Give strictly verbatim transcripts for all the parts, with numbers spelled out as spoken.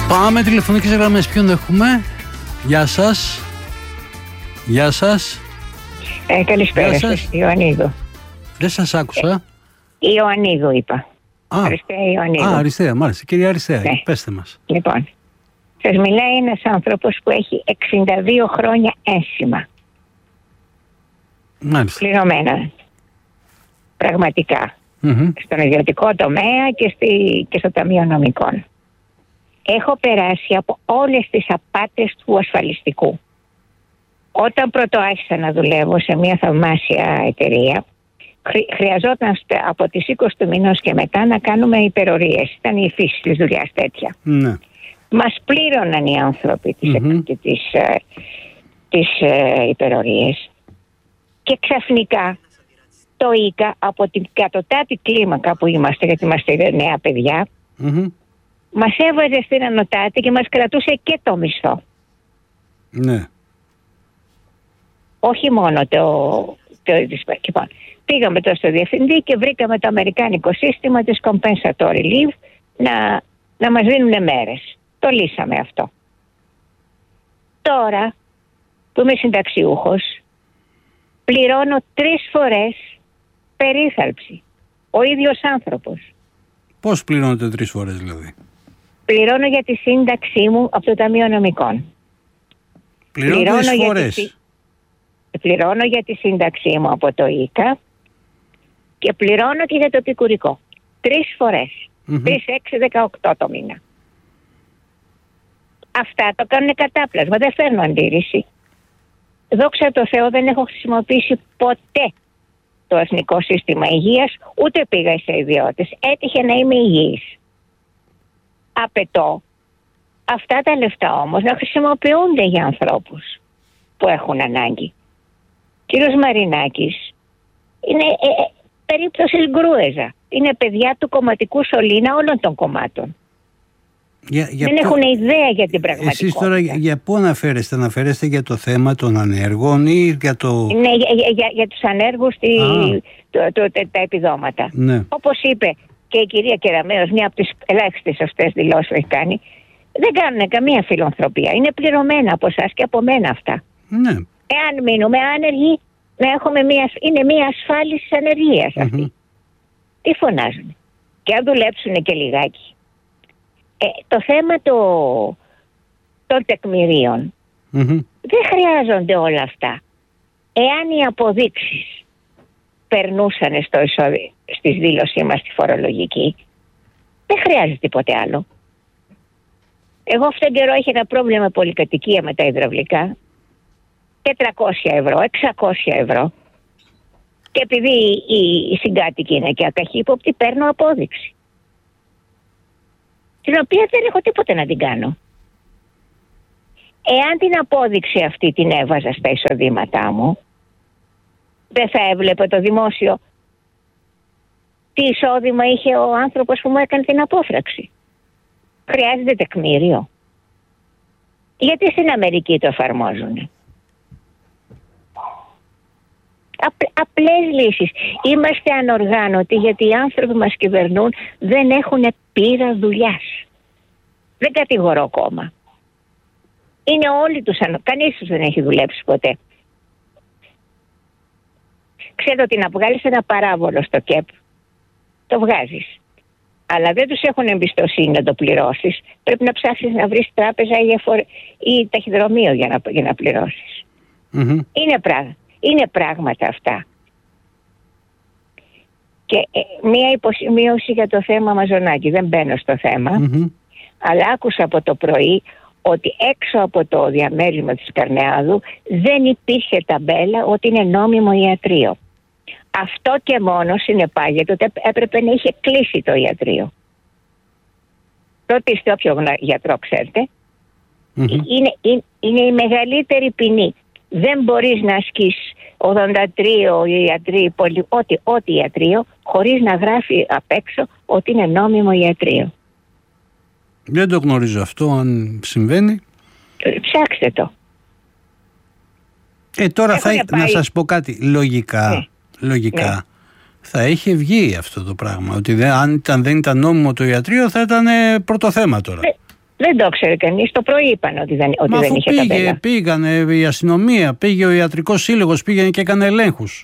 Πάμε τηλεφωνικές γραμμές. Ποιον έχουμε? Γεια σας. Γεια σας. Ε, καλησπέρα σας. Ιωαννίδου. Δεν σας άκουσα. Ιωαννίδου είπα. Α, Αριστεία Ιωαννίδου. Α, Αριστεία, μάλιστα. Κυρία Αριστεία, ναι. Πέστε μας. Λοιπόν, σας μιλάει ένας άνθρωπος που έχει εξήντα δύο χρόνια ένσημα. Μάλιστα. Πληρωμένα. Πραγματικά. Mm-hmm. Στον ιδιωτικό τομέα και, στη, και στο Ταμείο Νομικών. Έχω περάσει από όλες τις απάτες του ασφαλιστικού. Όταν πρώτο άρχισα να δουλεύω σε μια θαυμάσια εταιρεία, χρειαζόταν από τις είκοσι του μηνός και μετά να κάνουμε υπερορίες. Ήταν η φύση της δουλειάς τέτοια. Ναι. Μας πλήρωναν οι άνθρωποι τις, mm-hmm. τις, τις, τις ε, υπερορίες και ξαφνικά το ΙΚΑ από την κατωτάτη κλίμακα που είμαστε, γιατί είμαστε νέα παιδιά, mm-hmm. μας έβαζε στην ανωτάτη και μας κρατούσε και το μισθό. Ναι. Όχι μόνο το... το λοιπόν, πήγαμε τώρα στο διευθυντή και βρήκαμε το αμερικάνικο σύστημα της compensatory leave να, να μας δίνουν μέρες. Το λύσαμε αυτό. Τώρα που είμαι συνταξιούχος, πληρώνω τρεις φορές περίθαλψη. Ο ίδιος άνθρωπος. Πώς πληρώνετε τρεις φορές δηλαδή? Πληρώνω για τη σύνταξή μου από το Ταμείο Νομικών. Πληρώνω τρεις φορές. Για τη, πληρώνω για τη σύνταξή μου από το ΙΚΑ και πληρώνω και για το επικουρικό. Τρεις φορές. Mm-hmm. Τρεις, έξι, δεκαοκτώ το μήνα. Αυτά το κάνουν κατάπλασμα. Δεν φέρνω αντίρρηση. Δόξα τω Θεώ δεν έχω χρησιμοποιήσει ποτέ το Εθνικό Σύστημα Υγείας, ούτε πήγα σε ιδιώτες. Έτυχε να είμαι υγιής. Απαιτώ αυτά τα λεφτά όμως να χρησιμοποιούνται για ανθρώπους που έχουν ανάγκη. Κύριος Μαρινάκης είναι ε, ε, περίπτωση γκρούεζα. Είναι παιδιά του κομματικού σωλήνα όλων των κομμάτων. Για, για δεν ποιο... έχουν ιδέα για την πραγματικότητα. Εσείς τώρα για πού αναφέρεστε? Αναφέρεστε για το θέμα των ανέργων ή για το... Ναι, για, για, για τους ανέργους τη, το, το, το, τα επιδόματα. Ναι. Όπως είπε και η κυρία Κεραμέως, μια από τις ελάχιστες αυτές δηλώσεις που έχει κάνει, δεν κάνουν καμία φιλανθρωπία. Είναι πληρωμένα από εσάς και από μένα αυτά. Ναι. Εάν μείνουμε άνεργοι, να έχουμε μια, είναι μια ασφάλιση ανεργίας αυτή. Mm-hmm. Τι φωνάζουν? Και αν δουλέψουν και λιγάκι. Ε, το θέμα το, των τεκμηρίων mm-hmm. δεν χρειάζονται όλα αυτά. Εάν οι αποδείξεις περνούσαν στο εισόδη, στη δήλωσή μας τη φορολογική, δεν χρειάζεται τίποτε άλλο. Εγώ αυτόν τον καιρό είχα ένα πρόβλημα με πολυκατοικία με τα υδραυλικά. τετρακόσια ευρώ, εξακόσια ευρώ. Και επειδή οι συγκάτοικοι είναι και ακαχύποπτοι, παίρνω απόδειξη. Την οποία δεν έχω τίποτε να την κάνω. Εάν την απόδειξη αυτή την έβαζα στα εισοδήματά μου, δεν θα έβλεπε το δημόσιο τι εισόδημα είχε ο άνθρωπος που μου έκανε την απόφραξη. Χρειάζεται τεκμήριο. Γιατί στην Αμερική το εφαρμόζουν? Απ, απλές λύσεις. Είμαστε ανοργάνωτοι γιατί οι άνθρωποι που μας κυβερνούν δεν έχουν πείρα δουλειάς. Δεν κατηγορώ κόμμα. Είναι όλοι τους ανοργάνωτοι. Κανείς τους δεν έχει δουλέψει ποτέ. Ξέρω ότι να βγάλεις ένα παράβολο στο ΚΕΠ, το βγάζεις. Αλλά δεν τους έχουν εμπιστοσύνη να το πληρώσεις. Πρέπει να ψάξεις να βρεις τράπεζα ή, εφορ... ή ταχυδρομείο για να, για να πληρώσεις. Mm-hmm. Είναι, πράγμα. Είναι πράγματα αυτά. Και ε, μία υποσημείωση για το θέμα Μαζονάκη. Δεν μπαίνω στο θέμα. Mm-hmm. Αλλά άκουσα από το πρωί ότι έξω από το διαμέρισμα της Καρνεάδου δεν υπήρχε ταμπέλα ότι είναι νόμιμο ιατρείο. Αυτό και μόνο συνεπάγεται ότι έπρεπε να είχε κλείσει το ιατρείο. Ρωτήστε όποιο γιατρό ξέρετε. Mm-hmm. Είναι, είναι, είναι η μεγαλύτερη ποινή. Δεν μπορείς να ασκείς ογδόντα τρία ιατρείο, ό,τι, ό,τι ιατρείο, χωρίς να γράφει απ' έξω ότι είναι νόμιμο ιατρείο. Δεν το γνωρίζω αυτό, αν συμβαίνει. Ψάξτε το. Ε, τώρα θα, πάει... να σας πω κάτι. Λογικά, ναι. λογικά ναι. θα είχε βγει αυτό το πράγμα. Ότι δεν, αν ήταν, δεν ήταν νόμιμο το ιατρείο θα ήταν πρώτο θέμα τώρα. Ε, Δεν το ξέρει κανείς. Το πρωί είπαν ότι δεν, ότι Μα δεν αφού είχε πήγε, ταμπέλα. πήγανε η αστυνομία, πήγε ο ιατρικός σύλλογος, πήγαινε και έκανε ελέγχους.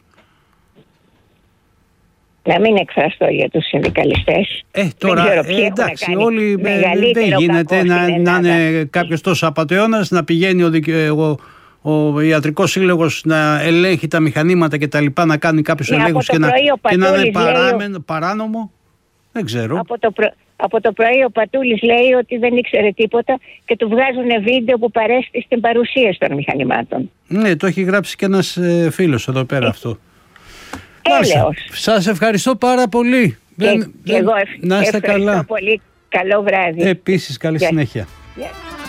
Να μην εκφραστώ για τους συνδικαλιστές. Ε, τώρα, ε, εντάξει, όλοι δεν γίνεται να, να είναι κάποιος τόσο απατεώνας, να πηγαίνει ο, ο, ο ιατρικός σύλλογος να ελέγχει τα μηχανήματα και τα λοιπά, να κάνει κάποιους ναι, ελέγχους και να, και να είναι παράμεν, παράνομο. Δεν ξέρω. Από το, προ, από το πρωί ο Πατούλης λέει ότι δεν ήξερε τίποτα και του βγάζουν βίντεο που παρέστη στην παρουσίαση των μηχανημάτων. Ναι, το έχει γράψει και ένας ε, φίλος εδώ πέρα ε, αυτό. Έλεος. Σας ευχαριστώ πάρα πολύ. Και, δεν, και δεν, εγώ ευ, να είστε ευχαριστώ καλά. πολύ. Καλό βράδυ. Επίσης, καλή yeah. συνέχεια. Yeah.